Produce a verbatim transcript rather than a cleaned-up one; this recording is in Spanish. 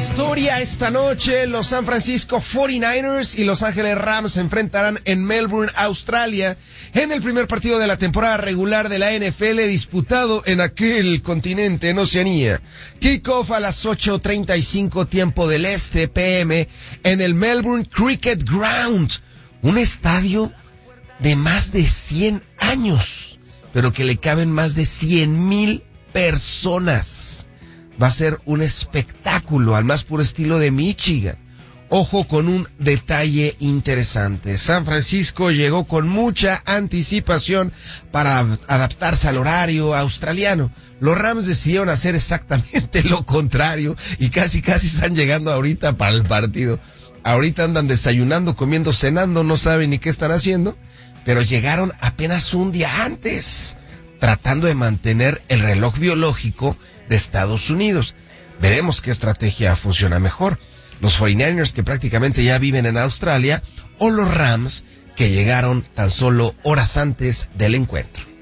historia esta noche. Los San Francisco cuarenta y nueve ers y Los Ángeles Rams se enfrentarán en Melbourne, Australia, en el primer partido de la temporada regular de la N F L disputado en aquel continente, en Oceanía. Kickoff a las ocho treinta y cinco tiempo del este P M en el Melbourne Cricket Ground, un estadio de más de cien años, pero que le caben más de cien mil personas. Va a ser un espectáculo al más puro estilo de Michigan. Ojo con un detalle interesante. San Francisco llegó con mucha anticipación para adaptarse al horario australiano. Los Rams decidieron hacer exactamente lo contrario y casi casi están llegando ahorita para el partido. Ahorita andan desayunando, comiendo, cenando, no saben ni qué están haciendo, pero llegaron apenas un día antes, tratando de mantener el reloj biológico de Estados Unidos. Veremos qué estrategia funciona mejor. Los cuarenta y nueve ers que prácticamente ya viven en Australia o los Rams que llegaron tan solo horas antes del encuentro.